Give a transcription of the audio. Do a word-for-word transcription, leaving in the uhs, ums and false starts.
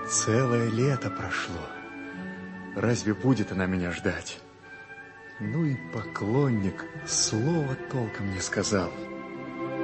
Целое лето прошло. Разве будет она меня ждать? Ну и поклонник слова толком не сказал.